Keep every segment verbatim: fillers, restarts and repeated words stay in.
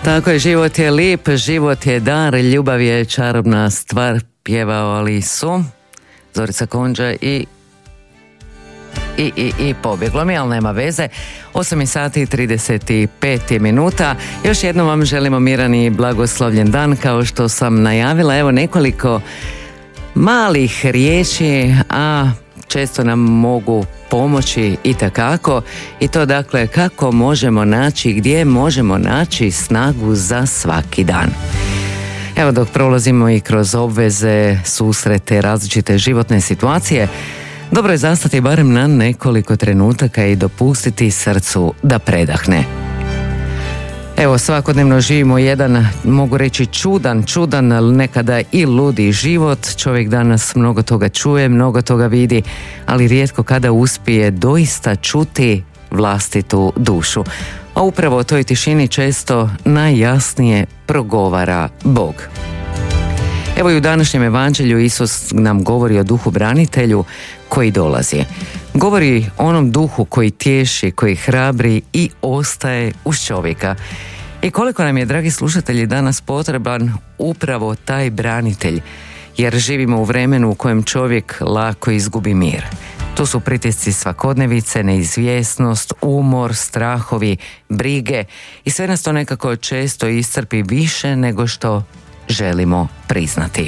Tako je, život je lijep, život je dar, ljubav je čarobna stvar, pjevali su Zorica Konđa i I, i, i pobjeglo mi, ali nema veze. osam sati i trideset pet minuta. Još jednom vam želimo miran i blagoslovljen dan. Kao što sam najavila, evo nekoliko malih riječi, a često nam mogu pomoći itekako. I to dakle, kako možemo naći, gdje možemo naći snagu za svaki dan. Evo, dok prolazimo i kroz obveze, susrete, različite životne situacije, dobro je zastati barem na nekoliko trenutaka i dopustiti srcu da predahne. Evo, svakodnevno živimo jedan, mogu reći, čudan, čudan, ali nekada i ludi život. Čovjek danas mnogo toga čuje, mnogo toga vidi, ali rijetko kada uspije doista čuti vlastitu dušu. A upravo o toj tišini često najjasnije progovara Bog. Evo i u današnjem evanđelju Isus nam govori o duhu branitelju koji dolazi. Govori o onom duhu koji tješi, koji hrabri i ostaje uz čovjeka. I koliko nam je, dragi slušatelji, danas potreban upravo taj branitelj, jer živimo u vremenu u kojem čovjek lako izgubi mir. Tu su pritisci svakodnevice, neizvjesnost, umor, strahovi, brige i sve nas to nekako često iscrpi više nego što želimo priznati.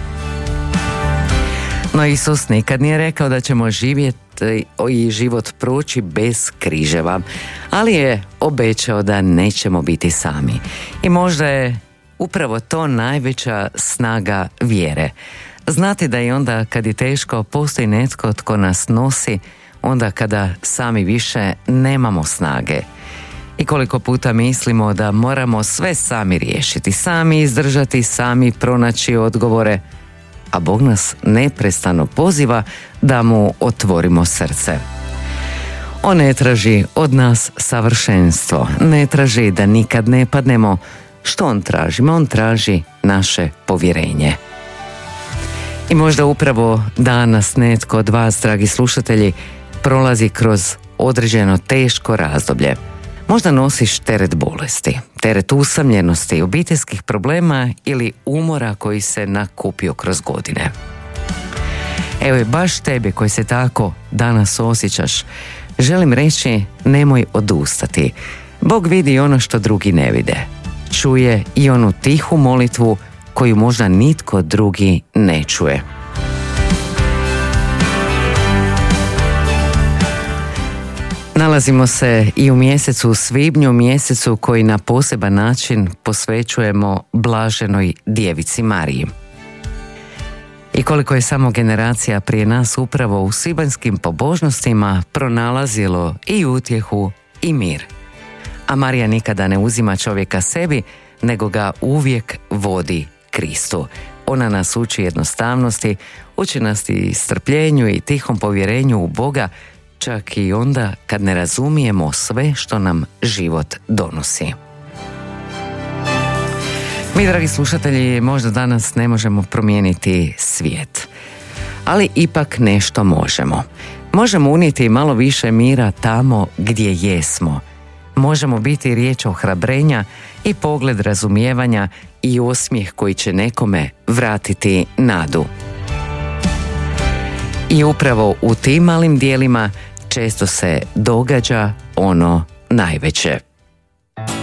No Isus nikad nije rekao da ćemo živjeti i život proći bez križeva, ali je obećao da nećemo biti sami. I možda je upravo to najveća snaga vjere. Znati da i onda kad je teško postoji netko tko nas nosi, onda kada sami više nemamo snage. I koliko puta mislimo da moramo sve sami riješiti, sami izdržati, sami pronaći odgovore, a Bog nas neprestano poziva da mu otvorimo srce. On ne traži od nas savršenstvo, ne traži da nikad ne padnemo. Što on traži? On traži naše povjerenje. I možda upravo danas netko od vas, dragi slušatelji, prolazi kroz određeno teško razdoblje. Možda nosiš teret bolesti, teret usamljenosti, obiteljskih problema ili umora koji se nakupio kroz godine. Evo je baš tebi koji se tako danas osjećaš, želim reći, nemoj odustati. Bog vidi ono što drugi ne vide. Čuje i onu tihu molitvu koju možda nitko drugi ne čuje. Nalazimo se i u mjesecu svibnju, mjesecu koji na poseban način posvećujemo blaženoj djevici Mariji. I koliko je samo generacija prije nas upravo u svibanjskim pobožnostima pronalazilo i utjehu i mir. A Marija nikada ne uzima čovjeka sebi, nego ga uvijek vodi Kristu. Ona nas uči jednostavnosti, uči nas i strpljenju i tihom povjerenju u Boga, čak i onda kad ne razumijemo sve što nam život donosi. Mi, dragi slušatelji, možda danas ne možemo promijeniti svijet, ali ipak nešto možemo. Možemo unijeti malo više mira tamo gdje jesmo. Možemo biti riječ ohrabrenja i pogled razumijevanja i osmijeh koji će nekome vratiti nadu. I upravo u tim malim dijelima često se događa ono najveće.